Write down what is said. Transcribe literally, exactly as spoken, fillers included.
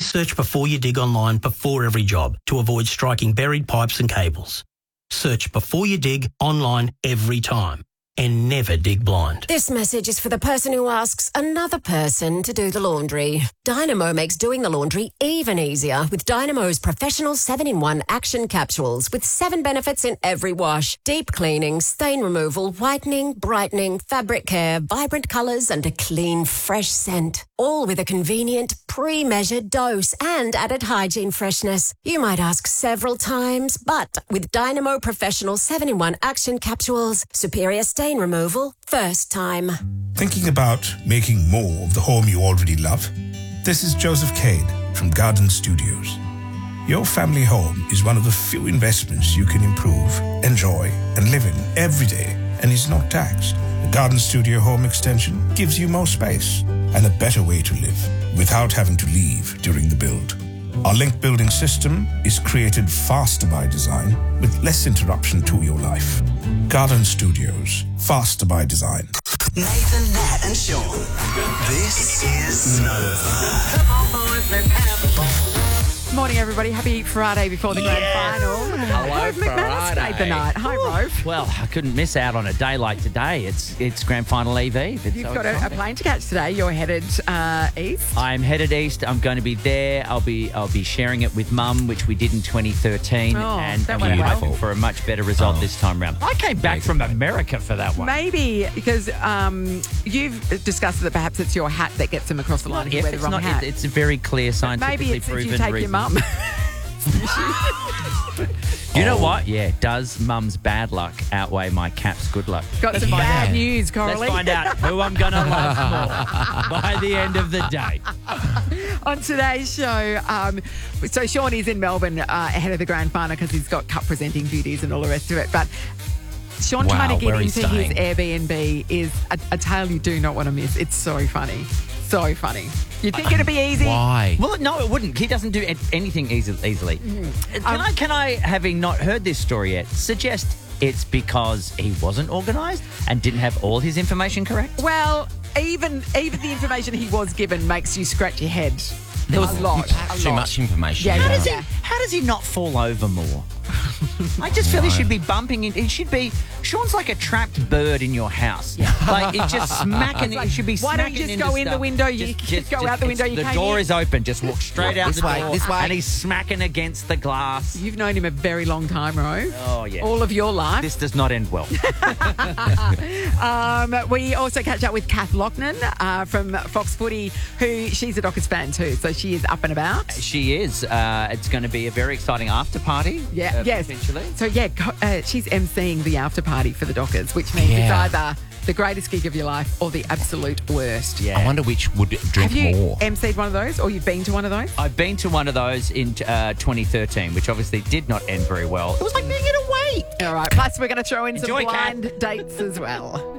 search Before You Dig online before every job to avoid striking buried pipes and cables. Search Before You Dig online every time. And never dig blind. This message is for the person who asks another person to do the laundry. Dynamo makes doing the laundry even easier with Dynamo's professional seven in one action capsules with seven benefits in every wash. Deep cleaning, stain removal, whitening, brightening, fabric care, vibrant colours and a clean, fresh scent. All with a convenient, pre-measured dose and added hygiene freshness. You might ask several times, but with Dynamo professional seven in one action capsules, superior stain removal, first time. Thinking about making more of the home you already love? This is Joseph Cade from Garden Studios. Your family home is one of the few investments you can improve, enjoy, and live in every day, and is not taxed. The Garden Studio Home Extension gives you more space and a better way to live without having to leave during the build. Our link building system is created faster by design with less interruption to your life. Garden Studios, faster by design. Nathan, Nat and Sean. This is Nova. Come on, boys, let's have a ball. Morning, everybody. Happy Friday before the grand final. Hello, Rove McManus Friday. stayed the night. Hi, Rove. Well, I couldn't miss out on a day like today. It's it's grand final eve eve. It's You've so got a, a exciting. plane to catch today. You're headed uh, east. I'm headed east. I'm going to be there. I'll be I'll be sharing it with Mum, which we did in twenty thirteen, Oh, and, that and went we're well. hoping for a much better result Oh. this time round. I came back from America for that one. Maybe because um, you've discussed that perhaps it's your hat that gets them across the line if you If wear the it's wrong not, hat. it- it's a very clear scientifically Maybe it's if proven you take reason. your mum. You know what? Yeah, does Mum's bad luck outweigh my cap's good luck? Got some Let's find bad out. news, Coralie. Let's find out who I'm going to love more by the end of the day. On today's show, um, so Sean is in Melbourne uh, ahead of the grand final because he's got cup presenting duties and all the rest of it. But Sean Wow, trying to get where into he's his staying. Airbnb is a, a tale you do not want to miss. It's so funny. So funny. You'd think it'd be easy. Why? Well, no, it wouldn't. He doesn't do an- anything easy, easily. Can, Um, I, can I, having not heard this story yet, suggest it's because he wasn't organised and didn't have all his information correct? Well, even even the information he was given makes you scratch your head. There was a lot. a Too lot. much information. Yeah, How yeah. does he? How does he not fall over more? I just feel he should be bumping in. He should be. Sean's like a trapped bird in your house. Like it's just smacking. like, it should be. why don't you smacking just into go in the stuff. window, you just go out the window, it's- you The came door in. is open. Just walk straight out This the way, door. this way. And he's smacking against the glass. You've known him a very long time, Ro. Oh yeah. All of your life. This does not end well. Um, we also catch up with Kath Lochnan uh, from Fox Footy, who she's a Dockers fan too, so she is up and about. She is. Uh, it's going to be a very exciting after party. Yeah, uh, yes. Potentially. So yeah, co- uh, she's emceeing the after party for the Dockers, which means Yeah. it's either the greatest gig of your life or the absolute worst. Yeah. I wonder which would drink Have you more. emceed one of those, or you've been to one of those? I've been to one of those in uh, twenty thirteen, which obviously did not end very well. It was like being in a wake. All right. Plus, we're going to throw in Enjoy, some Kat. blind dates as well.